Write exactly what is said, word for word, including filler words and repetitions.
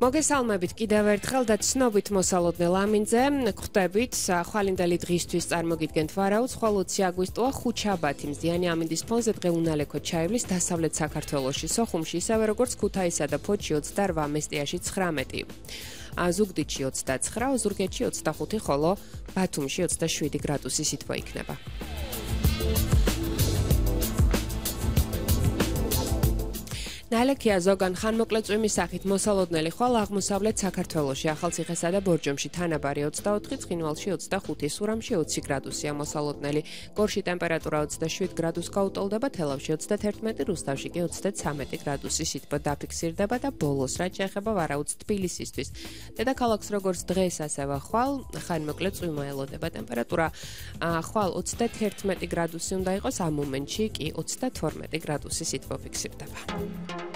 მოგესალმებით კიდევ ერთხელ და ცნობით მოსალოდნელ ამინძე. Ხვდებით, ხვალინდელი დღისთვის წარმოგიდგენთ ვარაუდს, ხოლო ოცი აგვისტოა ხუთშაბათი მზიანი ამინდის ფონზე დღე უნალექო ჩაივლის დასავლეთ საქართველოში, სოხუმში, ისევე როგორც ქუთაისსა და ფოთში ოცდარვა, მესტიაში ცხრამეტი. ზუგდიდში ოცდაცხრა, ოზურგეთში ოცდახუთი, ხოლო ბათუმში ოცდაშვიდი გრადუსი სითბო იქნება. ნალექია ზოგან ხანმოკლე წვიმის სახით მოსალოდნელი ხვალ აღმოსავლეთ საქართველოში, ახალციხესა და ბორჯომში თანაბარი ოცდაოთხი, ცხინვალში ოცდახუთი, სურამში ოცი გრადუსია მოსალოდნელი, გორში ტემპერატურა ოცდაშვიდ გრადუსს გაუტოლდება, თელავში ოცდათერთმეტი, რუსთავში კი ოცდაცამეტი გრადუსი სითბო დაფიქსირდება და ბოლოს რაც შეეხება ვარაუდს თბილისისთვის. დედაქალაქს როგორც დღეს ასევე ხვალ ხანმოკლე წვიმა ელოდება, ტემპერატურა ხვალ ოცდათერთმეტი გრადუსი უნდა იყოს, ამ მომენტში კი ოცდათორმეტი გრადუსი სითბო ფიქსირდება.